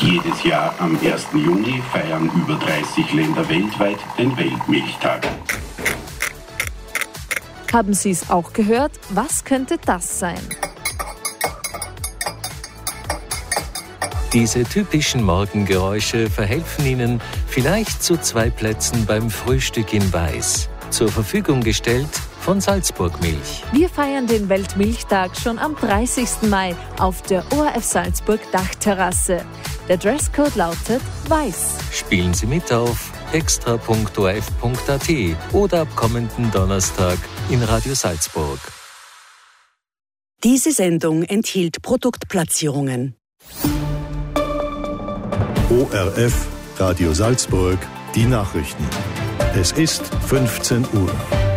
Jedes Jahr am 1. Juni feiern über 30 Länder weltweit den Weltmilchtag. Haben Sie es auch gehört? Was könnte das sein? Diese typischen Morgengeräusche verhelfen Ihnen vielleicht zu 2 Plätzen beim Frühstück in Weiß. Zur Verfügung gestellt von Salzburg Milch. Wir feiern den Weltmilchtag schon am 30. Mai auf der ORF Salzburg Dachterrasse. Der Dresscode lautet Weiß. Spielen Sie mit auf extra.orf.at oder ab kommenden Donnerstag in Radio Salzburg. Diese Sendung enthielt Produktplatzierungen. ORF Radio Salzburg, die Nachrichten. Es ist 15 Uhr.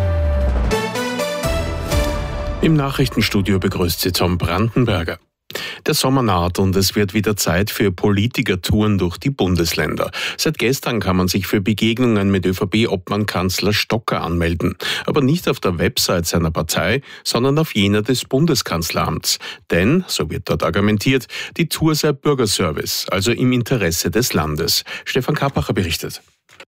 Im Nachrichtenstudio begrüßt Sie Tom Brandenberger. Der Sommer naht und es wird wieder Zeit für Politikertouren durch die Bundesländer. Seit gestern kann man sich für Begegnungen mit ÖVP-Obmann Kanzler Stocker anmelden. Aber nicht auf der Website seiner Partei, sondern auf jener des Bundeskanzleramts. Denn, so wird dort argumentiert, die Tour sei Bürgerservice, also im Interesse des Landes. Stefan Kappacher berichtet.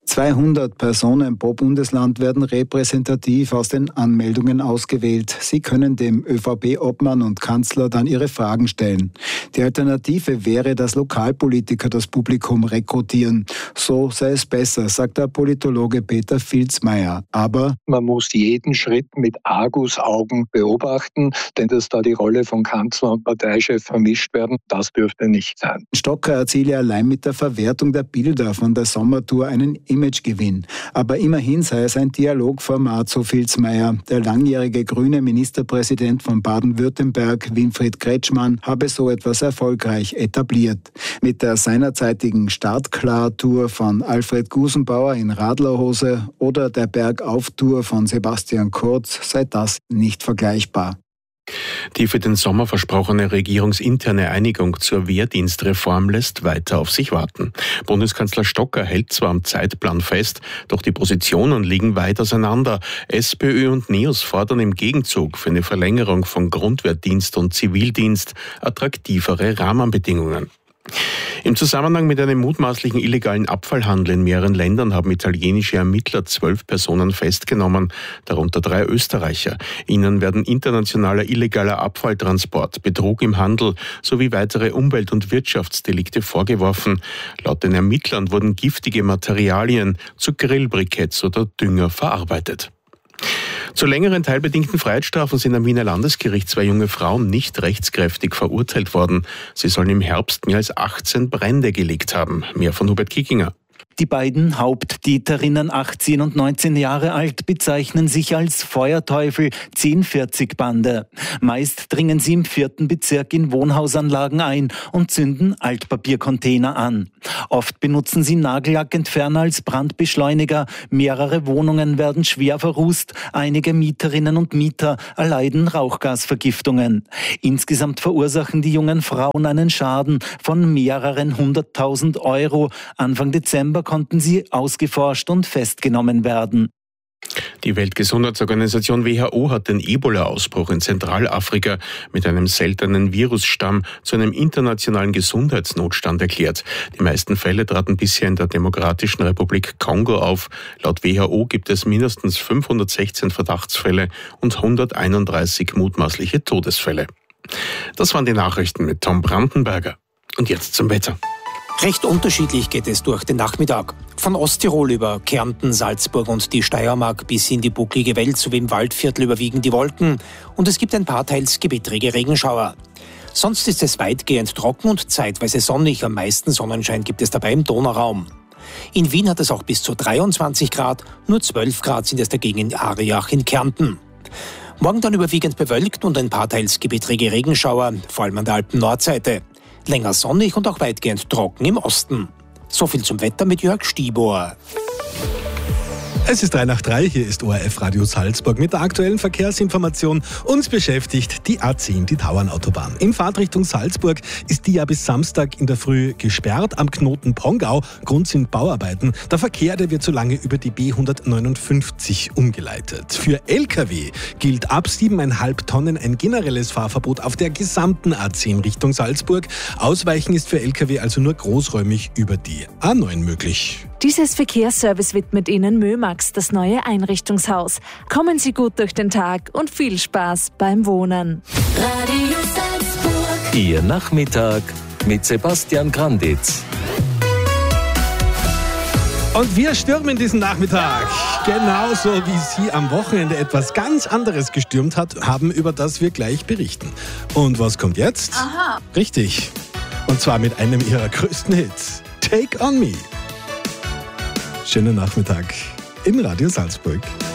200 Personen pro Bundesland werden repräsentativ aus den Anmeldungen ausgewählt. Sie können dem ÖVP-Obmann und Kanzler dann ihre Fragen stellen. Die Alternative wäre, dass Lokalpolitiker das Publikum rekrutieren. So sei es besser, sagt der Politologe Peter Filzmeier. Aber man muss jeden Schritt mit Argusaugen beobachten, denn dass da die Rolle von Kanzler und Parteichef vermischt werden, das dürfte nicht sein. Stocker erziele allein mit der Verwertung der Bilder von der Sommertour einen Imagegewinn. Aber immerhin sei es ein Dialogformat, so Filzmeier. Der langjährige grüne Ministerpräsident von Baden-Württemberg, Winfried Kretschmann, habe so etwas erfolgreich etabliert. Mit der seinerzeitigen Startklar-Tour von Alfred Gusenbauer in Radlerhose oder der Bergauf-Tour von Sebastian Kurz sei das nicht vergleichbar. Die für den Sommer versprochene regierungsinterne Einigung zur Wehrdienstreform lässt weiter auf sich warten. Bundeskanzler Stocker hält zwar am Zeitplan fest, doch die Positionen liegen weit auseinander. SPÖ und NEOS fordern im Gegenzug für eine Verlängerung von Grundwehrdienst und Zivildienst attraktivere Rahmenbedingungen. Im Zusammenhang mit einem mutmaßlichen illegalen Abfallhandel in mehreren Ländern haben italienische Ermittler 12 Personen festgenommen, darunter 3 Österreicher. Ihnen werden internationaler illegaler Abfalltransport, Betrug im Handel sowie weitere Umwelt- und Wirtschaftsdelikte vorgeworfen. Laut den Ermittlern wurden giftige Materialien zu Grillbriketts oder Dünger verarbeitet. Zu längeren teilbedingten Freiheitsstrafen sind am Wiener Landesgericht 2 junge Frauen nicht rechtskräftig verurteilt worden. Sie sollen im Herbst mehr als 18 Brände gelegt haben. Mehr von Hubert Kickinger. Die beiden Haupttäterinnen, 18 und 19 Jahre alt, bezeichnen sich als Feuerteufel 1040-Bande. Meist dringen sie im 4. Bezirk in Wohnhausanlagen ein und zünden Altpapiercontainer an. Oft benutzen sie Nagellackentferner als Brandbeschleuniger. Mehrere Wohnungen werden schwer verrußt. Einige Mieterinnen und Mieter erleiden Rauchgasvergiftungen. Insgesamt verursachen die jungen Frauen einen Schaden von mehreren 100.000 Euro. Anfang Dezember konnten sie ausgeforscht und festgenommen werden. Die Weltgesundheitsorganisation WHO hat den Ebola-Ausbruch in Zentralafrika mit einem seltenen Virusstamm zu einem internationalen Gesundheitsnotstand erklärt. Die meisten Fälle traten bisher in der Demokratischen Republik Kongo auf. Laut WHO gibt es mindestens 516 Verdachtsfälle und 131 mutmaßliche Todesfälle. Das waren die Nachrichten mit Tom Brandenberger. Und jetzt zum Wetter. Recht unterschiedlich geht es durch den Nachmittag. Von Osttirol über Kärnten, Salzburg und die Steiermark bis in die bucklige Welt sowie im Waldviertel überwiegen die Wolken und es gibt ein paar teils gewittrige Regenschauer. Sonst ist es weitgehend trocken und zeitweise sonnig. Am meisten Sonnenschein gibt es dabei im Donauraum. In Wien hat es auch bis zu 23 Grad, nur 12 Grad sind es dagegen in Ariach in Kärnten. Morgen dann überwiegend bewölkt und ein paar teils gewittrige Regenschauer, vor allem an der Alpen-Nordseite. Länger sonnig und auch weitgehend trocken im Osten. So viel zum Wetter mit Jörg Stibor. Es ist 3:03, hier ist ORF Radio Salzburg mit der aktuellen Verkehrsinformation. Uns beschäftigt die A10, die Tauernautobahn. In Fahrtrichtung Salzburg ist die ja bis Samstag in der Früh gesperrt. Am Knoten Pongau, Grund sind Bauarbeiten. Der Verkehr, der wird so lange über die B159 umgeleitet. Für Lkw gilt ab 7,5 Tonnen ein generelles Fahrverbot auf der gesamten A10 Richtung Salzburg. Ausweichen ist für Lkw also nur großräumig über die A9 möglich. Dieses Verkehrsservice widmet Ihnen Mömax, das neue Einrichtungshaus. Kommen Sie gut durch den Tag und viel Spaß beim Wohnen. Radio Salzburg. Ihr Nachmittag mit Sebastian Granditz. Und wir stürmen diesen Nachmittag. Genauso wie Sie am Wochenende etwas ganz anderes gestürmt haben, über das wir gleich berichten. Und was kommt jetzt? Aha. Richtig. Und zwar mit einem ihrer größten Hits. Take on Me. Schönen Nachmittag in Radio Salzburg.